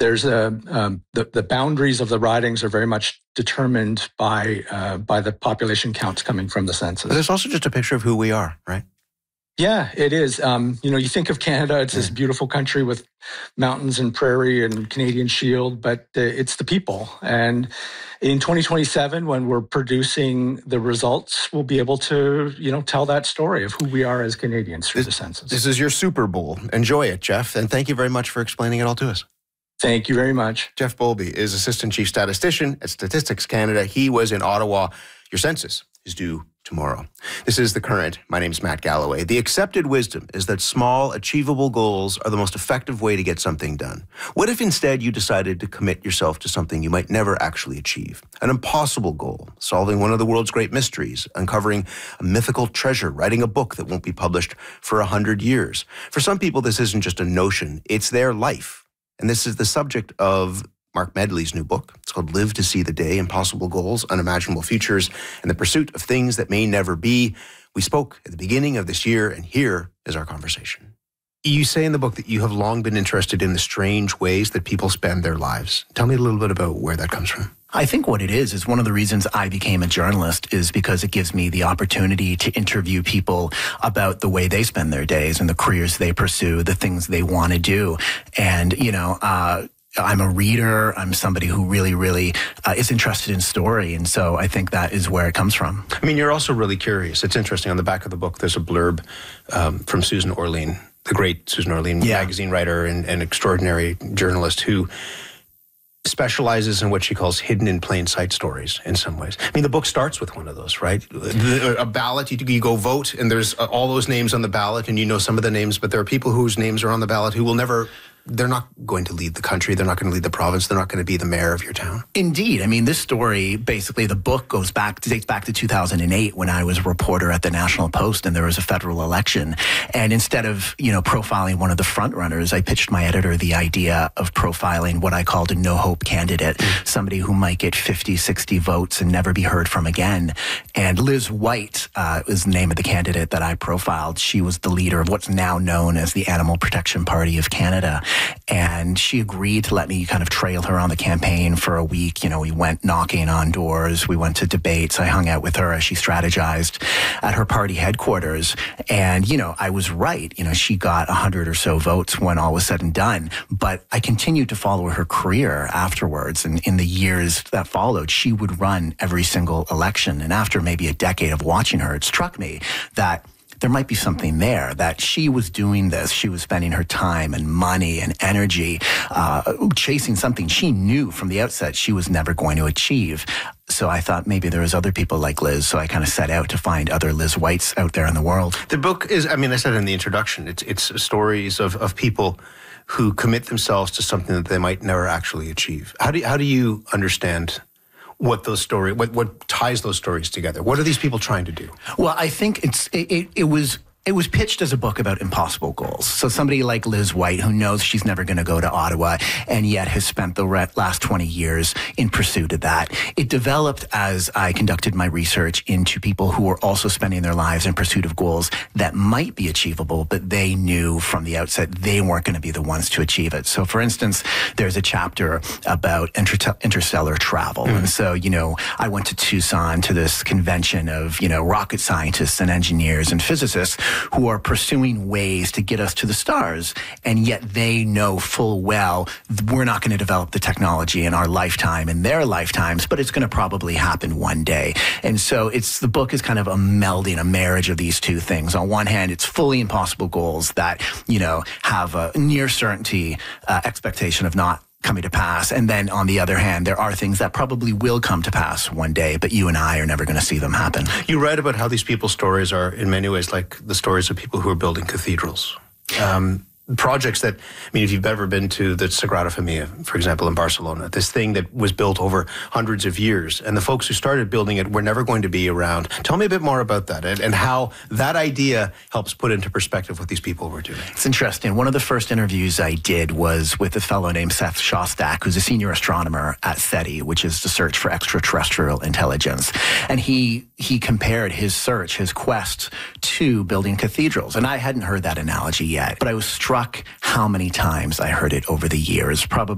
There's the boundaries of the ridings are very much determined by the population counts coming from the census. But it's also just a picture of who we are, right? Yeah, it is. You think of Canada, it's this beautiful country with mountains and prairie and Canadian Shield, but it's the people. And in 2027, when we're producing the results, we'll be able to, tell that story of who we are as Canadians through the census. This is your Super Bowl. Enjoy it, Jeff. And thank you very much for explaining it all to us. Thank you very much. Jeff Bowlby is Assistant Chief Statistician at Statistics Canada. He was in Ottawa. Your census is due tomorrow. This is The Current. My name is Matt Galloway. The accepted wisdom is that small, achievable goals are the most effective way to get something done. What if instead you decided to commit yourself to something you might never actually achieve? An impossible goal, solving one of the world's great mysteries, uncovering a mythical treasure, writing a book that won't be published for 100 years. For some people, this isn't just a notion, it's their life. And this is the subject of Mark Medley's new book. It's called Live to See the Day, Impossible Goals, Unimaginable Futures, and the Pursuit of Things That May Never Be. We spoke at the beginning of this year, and here is our conversation. You say in the book that you have long been interested in the strange ways that people spend their lives. Tell me a little bit about where that comes from. I think what it is one of the reasons I became a journalist is because it gives me the opportunity to interview people about the way they spend their days and the careers they pursue, the things they want to do. And, I'm a reader. I'm somebody who really is interested in story. And so I think that is where it comes from. I mean, you're also really curious. It's interesting. On the back of the book, there's a blurb from Susan Orlean, the great Susan Orlean, magazine writer and extraordinary journalist who specializes in what she calls hidden in plain sight stories in some ways. I mean, the book starts with one of those, right? A ballot, you go vote, and there's all those names on the ballot, and you know some of the names, but there are people whose names are on the ballot who will never... They're not going to lead the country. They're not going to lead the province. They're not going to be the mayor of your town. Indeed. I mean, this story, basically, the book dates back to 2008 when I was a reporter at the National Post and there was a federal election. And instead of, profiling one of the front runners, I pitched my editor the idea of profiling what I called a no-hope candidate, somebody who might get 50, 60 votes and never be heard from again. And Liz White is the name of the candidate that I profiled. She was the leader of what's now known as the Animal Protection Party of Canada. And she agreed to let me kind of trail her on the campaign for a week. We went knocking on doors. We went to debates. I hung out with her as she strategized at her party headquarters. And, I was right. She got 100 or so votes when all was said and done. But I continued to follow her career afterwards. And in the years that followed, she would run every single election. And after maybe a decade of watching her, it struck me that there might be something there, that she was doing this. She was spending her time and money and energy chasing something she knew from the outset she was never going to achieve. So I thought maybe there was other people like Liz. So I kind of set out to find other Liz Whites out there in the world. The book is, I said in the introduction, it's stories of people who commit themselves to something that they might never actually achieve. How do you understand what those stories, what ties those stories together? What are these people trying to do? Well, I think it was pitched as a book about impossible goals. So somebody like Liz White, who knows she's never going to go to Ottawa and yet has spent the last 20 years in pursuit of that. It developed as I conducted my research into people who were also spending their lives in pursuit of goals that might be achievable, but they knew from the outset they weren't going to be the ones to achieve it. So for instance, there's a chapter about interstellar travel. And so, I went to Tucson to this convention of, rocket scientists and engineers and physicists who are pursuing ways to get us to the stars, and yet they know full well we're not going to develop the technology in our lifetime, in their lifetimes, but it's going to probably happen one day. And so the book is kind of a melding, a marriage of these two things. On one hand, it's fully impossible goals that, have a near certainty expectation of not coming to pass. And then on the other hand, there are things that probably will come to pass one day, but you and I are never going to see them happen. You write about how these people's stories are in many ways like the stories of people who are building cathedrals. Projects that, if you've ever been to the Sagrada Familia, for example, in Barcelona, this thing that was built over hundreds of years, and the folks who started building it were never going to be around. Tell me a bit more about that and how that idea helps put into perspective what these people were doing. It's interesting. One of the first interviews I did was with a fellow named Seth Shostak, who's a senior astronomer at SETI, which is the search for extraterrestrial intelligence. And he compared his search, his quest, to building cathedrals. And I hadn't heard that analogy yet, but I was struck how many times I heard it over the years, probably